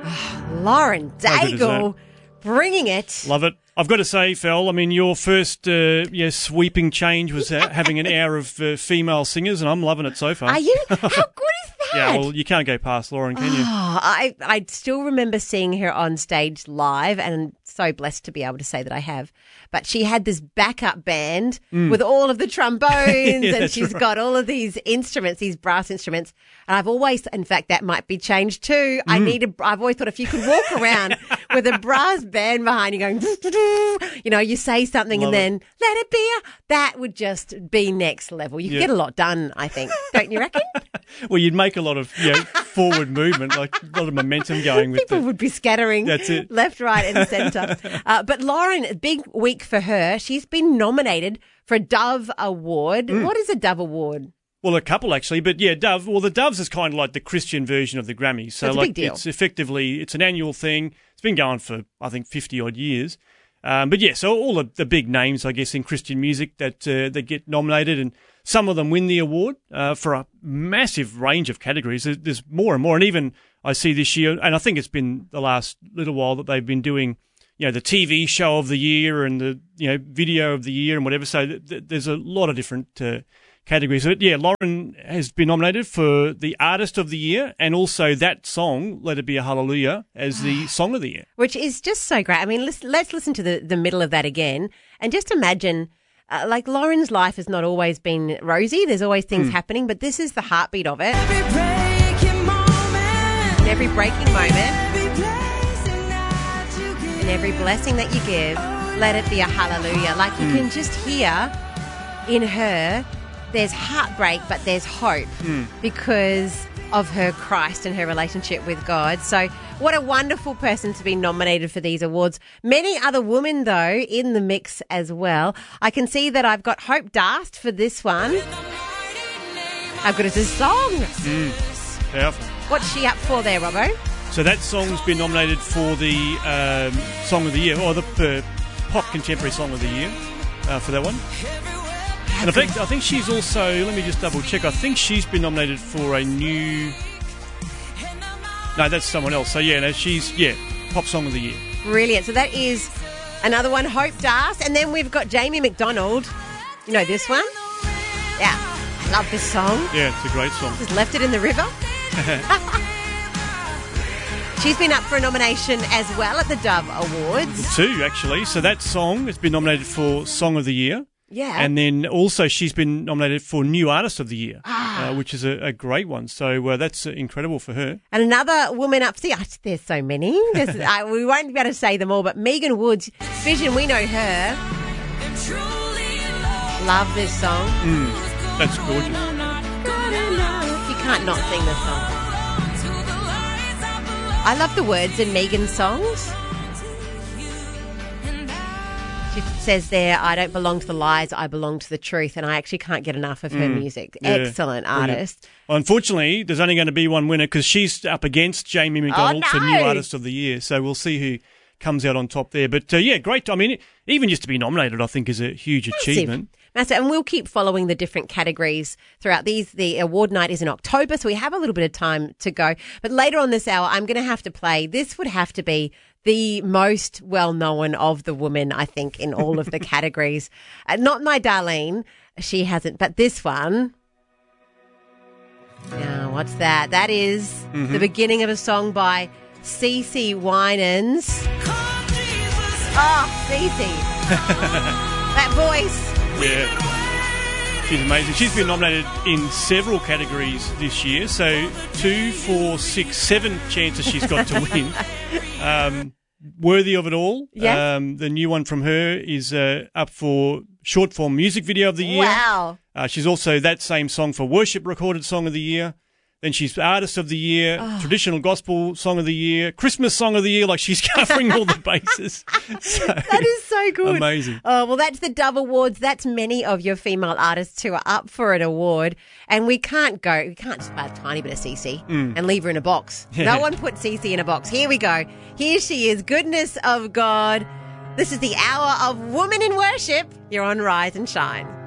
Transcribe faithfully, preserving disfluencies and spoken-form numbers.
Lauren Daigle bringing it. Love it. I've got to say, Fel, I mean, your first uh, yeah, sweeping change was uh, having an hour of uh, female singers, and I'm loving it so far. Are you? How good is that? Yeah, well, you can't go past Lauren, can you? Oh, I, I still remember seeing her on stage live, and so blessed to be able to say that I have. But she had this backup band mm. with all of the trombones, yeah, and she's right. got all of these instruments, these brass instruments. And I've always, in fact, that might be changed too. Mm. I need a, I've always thought if you could walk around with a brass band behind you going, you know, you say something Love and then it. let it be, a, that would just be next level. You could yeah. get a lot done, I think. Don't you reckon? Well, you'd make a lot of you know, forward movement, like a lot of momentum going with People the, would be scattering that's it. left, right and centre. Uh, but Lauren, big week for her. She's been nominated for a Dove Award. Mm. What is a Dove Award? Well, a couple actually, but yeah, Dove. Well, the Doves is kind of like the Christian version of the Grammys. So, That's like, a big deal. It's effectively it's an annual thing. It's been going for I think fifty odd years. Um, but yeah, so all the, the big names, I guess, in Christian music that uh, that get nominated, and some of them win the award uh, for a massive range of categories. There's, there's more and more, and even I see this year, and I think it's been the last little while that they've been doing, you know, the T V show of the year and the you know video of the year and whatever. So th- th- there's a lot of different uh, categories. But yeah, Lauren has been nominated for the Artist of the Year, and also that song, Let It Be a Hallelujah, as the Song of the Year. Which is just so great. I mean, let's, let's listen to the, the middle of that again and just imagine, uh, like Lauren's life has not always been rosy. There's always things mm. happening, but this is the heartbeat of it. Every breaking moment. In every breaking moment. In every blessing that you give, let it be a hallelujah. Like you mm. can just hear in her, there's heartbreak, but there's hope mm. because of her Christ and her relationship with God. So what a wonderful person to be nominated for these awards. Many other women, though, in the mix as well. I can see that I've got Hope Dast for this one. How good is this song? Mm. Powerful. What's she up for there, Robbo? So that song's been nominated for the um, Song of the Year, or the uh, Pop Contemporary Song of the Year uh, for that one. And I think, I think she's also, let me just double check, I think she's been nominated for a new, no, that's someone else. So yeah, no, she's, yeah, Pop Song of the Year. Brilliant. So that is another one, Hope Dast. And then we've got Jamie McDonald. You know this one? Yeah. Love this song. Yeah, it's a great song. Just left it in the river. She's been up for a nomination as well at the Dove Awards. Two, actually. So that song has been nominated for Song of the Year. Yeah. And then also she's been nominated for New Artist of the Year, ah. uh, which is a, a great one. So uh, that's uh, incredible for her. And another woman up there, there's so many. There's, uh, we won't be able to say them all, but Megan Woods, Vision, we know her. Love this song. Mm, that's gorgeous. You can't not sing this song. I love the words in Megan's songs. She says there, I don't belong to the lies, I belong to the truth, and I actually can't get enough of her mm, music. Yeah, Excellent brilliant. artist. Well, unfortunately, there's only going to be one winner because she's up against Jamie McDonald oh, no. for New Artist of the Year, so we'll see who comes out on top there. But uh, yeah, great. I mean, even just to be nominated, I think, is a huge Massive. achievement. Massive. And we'll keep following the different categories throughout these. The award night is in October, so we have a little bit of time to go. But later on this hour, I'm going to have to play. This would have to be the most well-known of the women, I think, in all of the categories. Uh, not my Darlene. She hasn't. But this one. Now, what's that? That is mm-hmm. the beginning of a song by CeCe Winans. Oh, CeCe. That voice. Yeah. She's amazing. She's been nominated in several categories this year. So two, four, six, seven chances she's got to win. Um, worthy of it all. Yeah. Um, the new one from her is uh, up for short form music video of the year. Wow. Uh, she's also that same song for worship recorded song of the year. Then she's Artist of the Year, oh. Traditional Gospel Song of the Year, Christmas Song of the Year. Like, she's covering all the bases. So, that is so good. Amazing. Oh, well, that's the Dove Awards. That's many of your female artists who are up for an award. And we can't go, we can't just buy a tiny bit of CeCe mm. and leave her in a box. Yeah. No one put CeCe in a box. Here we go. Here she is, Goodness of God. This is the hour of Woman in Worship. You're on Rise and Shine.